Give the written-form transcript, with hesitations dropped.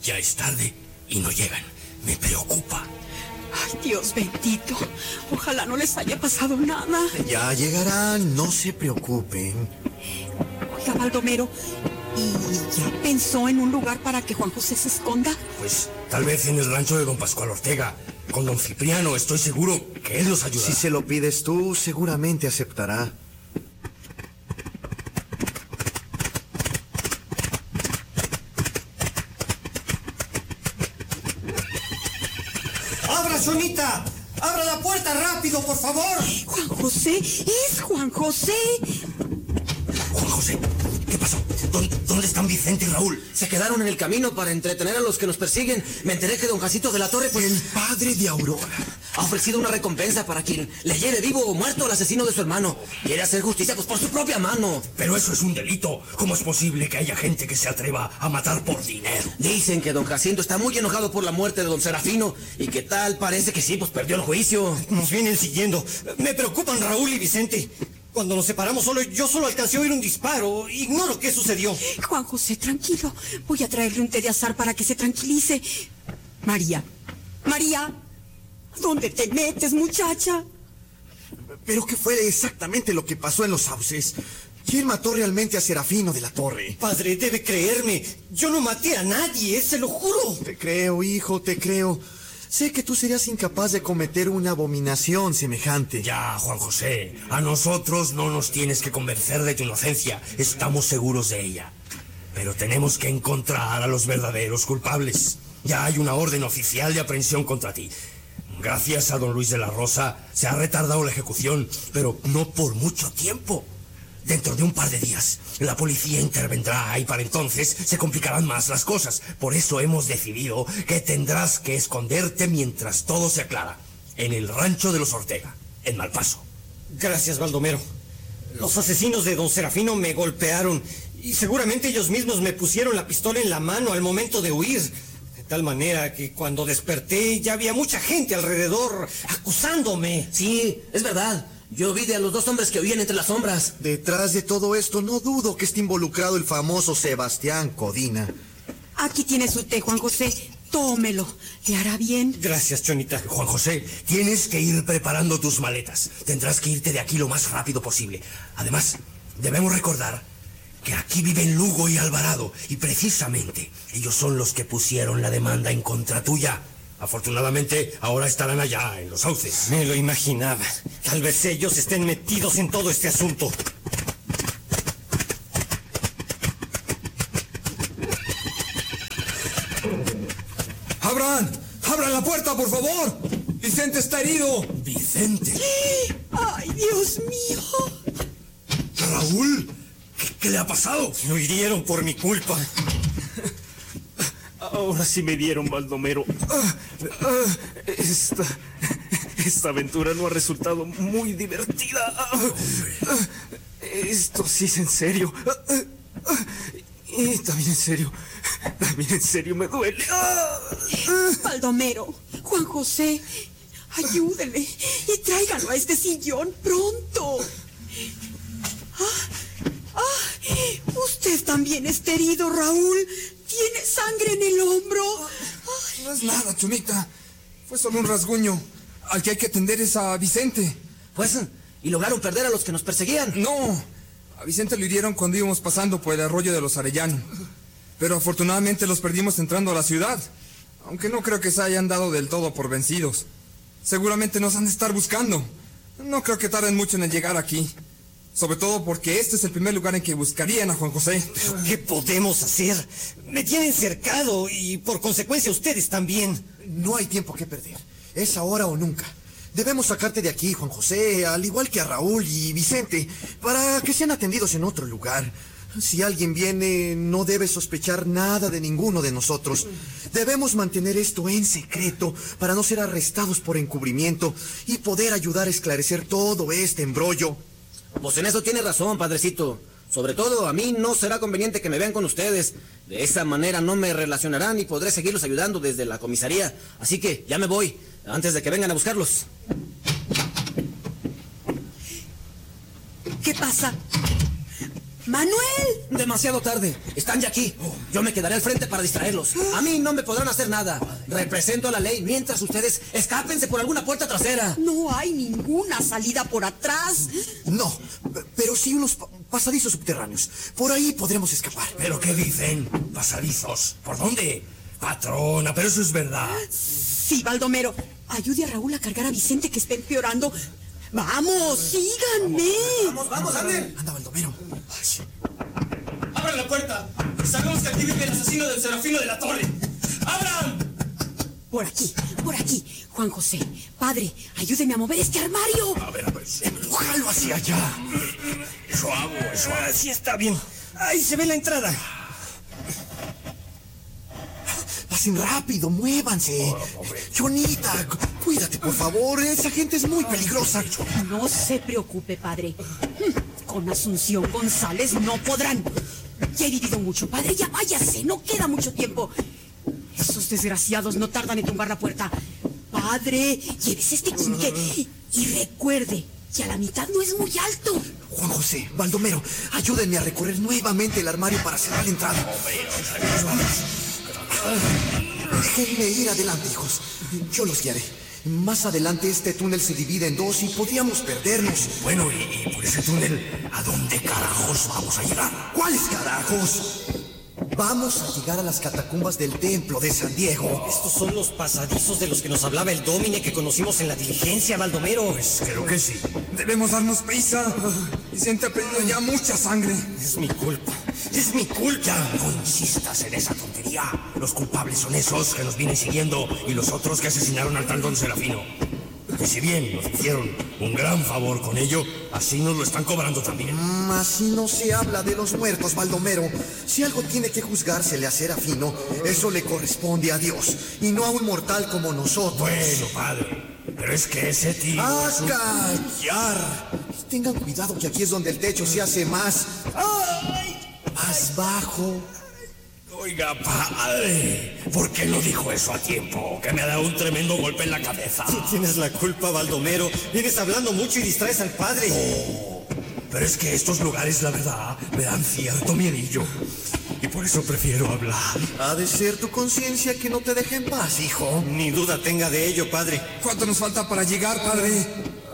Ya es tarde y no llegan. Me preocupa. Ay, Dios bendito. Ojalá no les haya pasado nada. Ya llegarán, no se preocupen. Oiga, Baldomero, ¿y ya pensó en un lugar para que Juan José se esconda? Pues tal vez en el rancho de don Pascual Ortega. Con don Cipriano estoy seguro que él nos ayudará. Si se lo pides tú, seguramente aceptará. ¡Abra, Chonita! ¡Abra la puerta rápido, por favor! Juan José, es Juan José. Juan José, ¿qué pasó? ¿Dónde están Vicente y Raúl? Se quedaron en el camino para entretener a los que nos persiguen. Me enteré que don Jacinto de la Torre, pues, El padre de Aurora ha ofrecido una recompensa para quien le lleve vivo o muerto al asesino de su hermano. Quiere hacer justicia, pues, por su propia mano. Pero eso es un delito. ¿Cómo es posible que haya gente que se atreva a matar por dinero? Dicen que don Jacinto está muy enojado por la muerte de don Serafino y que tal parece que sí, pues perdió el juicio. Nos vienen siguiendo. Me preocupan Raúl y Vicente. Cuando nos separamos yo solo alcancé a oír un disparo. Ignoro qué sucedió. Juan José, tranquilo. Voy a traerle un té de azar para que se tranquilice. María, ¿dónde te metes, muchacha? ¿Pero qué fue exactamente lo que pasó en los sauces? ¿Quién mató realmente a Serafino de la Torre? Padre, debe creerme. Yo no maté a nadie, se lo juro. Te creo, hijo, te creo. Sé que tú serías incapaz de cometer una abominación semejante. Ya, Juan José, a nosotros no nos tienes que convencer de tu inocencia. Estamos seguros de ella. Pero tenemos que encontrar a los verdaderos culpables. Ya hay una orden oficial de aprehensión contra ti. Gracias a don Luis de la Rosa se ha retardado la ejecución, pero no por mucho tiempo. Dentro de un par de días, la policía intervendrá y para entonces se complicarán más las cosas. Por eso hemos decidido que tendrás que esconderte mientras todo se aclara. En el rancho de los Ortega, en Malpaso. Gracias, Baldomero. Los asesinos de don Serafino me golpearon y seguramente ellos mismos me pusieron la pistola en la mano al momento de huir. De tal manera que cuando desperté ya había mucha gente alrededor acusándome. Sí, es verdad. Yo vi a los dos hombres que huían entre las sombras. Detrás de todo esto no dudo que esté involucrado el famoso Sebastián Codina. Aquí tiene su té, Juan José. Tómelo. ¿Le hará bien? Gracias, Chonita. Juan José, tienes que ir preparando tus maletas. Tendrás que irte de aquí lo más rápido posible. Además, debemos recordar que aquí viven Lugo y Alvarado, y precisamente ellos son los que pusieron la demanda en contra tuya. Afortunadamente, ahora estarán allá, en los sauces. Me lo imaginaba. Tal vez ellos estén metidos en todo este asunto. ¡Abran la puerta, por favor! ¡Vicente está herido! ¡Vicente! ¡Ay, Dios mío! ¡Raúl! ¿Qué le ha pasado? Lo hirieron por mi culpa. Ahora sí me dieron, Baldomero. Esta aventura no ha resultado muy divertida. Esto sí es en serio. Y también en serio me duele. Baldomero, Juan José, ayúdele y tráiganlo a este sillón pronto. Usted también está herido, Raúl. Tiene sangre en el hombro. No es nada, Chonita. Fue solo un rasguño. Al que hay que atender es a Vicente. Pues, ¿y lograron perder a los que nos perseguían? No, a Vicente lo hirieron cuando íbamos pasando por el arroyo de los Arellano. Pero afortunadamente los perdimos entrando a la ciudad. Aunque no creo que se hayan dado del todo por vencidos. Seguramente nos han de estar buscando. No creo que tarden mucho en llegar aquí. Sobre todo porque este es el primer lugar en que buscarían a Juan José. ¿Pero qué podemos hacer? Me tienen cercado y por consecuencia ustedes también. No hay tiempo que perder. Es ahora o nunca. Debemos sacarte de aquí, Juan José, al igual que a Raúl y Vicente, para que sean atendidos en otro lugar. Si alguien viene, no debe sospechar nada de ninguno de nosotros. Debemos mantener esto en secreto para no ser arrestados por encubrimiento y poder ayudar a esclarecer todo este embrollo. Pues en eso tiene razón, padrecito. Sobre todo, a mí no será conveniente que me vean con ustedes. De esa manera no me relacionarán y podré seguirlos ayudando desde la comisaría. Así que ya me voy, antes de que vengan a buscarlos. ¿Qué pasa? ¡Manuel! Demasiado tarde. Están ya aquí. Yo me quedaré al frente para distraerlos. A mí no me podrán hacer nada. Represento a la ley mientras ustedes escápense por alguna puerta trasera. No hay ninguna salida por atrás. No, pero sí unos pasadizos subterráneos. Por ahí podremos escapar. ¿Pero qué dicen? ¿Pasadizos? ¿Por dónde? Patrona, pero eso es verdad. Sí, Baldomero. Ayude a Raúl a cargar a Vicente, que está empeorando. ¡Vamos, síganme! Vamos, anden. Anda, Baldomero. ¡Abran la puerta! Sabemos que aquí vive el asesino del Serafino de la Torre. ¡Abran! Por aquí. Juan José, padre, ayúdeme a mover este armario. A ver, empújalo hacia allá. Eso hago. Sí está bien. Ahí se ve la entrada. Pasen rápido, muévanse. Jonita, cuídate, por favor. Esa gente es muy peligrosa. No se preocupe, padre. Con Asunción González no podrán. Ya he vivido mucho, padre. Ya váyase, no queda mucho tiempo. Esos desgraciados no tardan en tumbar la puerta. Padre, llévese este quinqué y recuerde que a la mitad no es muy alto. Juan José, Baldomero, ayúdenme a recorrer nuevamente el armario para cerrar la entrada. Déjenme ir adelante, hijos. Yo los guiaré. Más adelante este túnel se divide en dos y podríamos perdernos. Bueno, y por ese túnel, ¿a dónde carajos vamos a llegar? ¿Cuáles carajos? Vamos a llegar a las catacumbas del templo de San Diego. Estos son los pasadizos de los que nos hablaba el Dómine que conocimos en la diligencia, Baldomero. Pues creo que sí. Debemos darnos prisa. Vicente ha perdido ya mucha sangre. Es mi culpa. Ya no insistas en esa tontería. Los culpables son esos que nos vienen siguiendo y los otros que asesinaron al tal don Serafino. Que si bien nos hicieron un gran favor con ello, así nos lo están cobrando también. Así no se habla de los muertos, Baldomero. Si algo tiene que juzgársele a Serafino, eso le corresponde a Dios y no a un mortal como nosotros. Bueno, padre, pero es que ese tío... ¡A es un- callar! Tengan cuidado que aquí es donde el techo se hace más bajo. Oiga, padre, ¿por qué no dijo eso a tiempo? Que me ha dado un tremendo golpe en la cabeza. Tú tienes la culpa, Baldomero. Vienes hablando mucho y distraes al padre. Pero es que estos lugares, la verdad, me dan cierto miedillo. Y por eso prefiero hablar. Ha de ser tu conciencia que no te deje en paz, hijo. Ni duda tenga de ello, padre. ¿Cuánto nos falta para llegar, padre?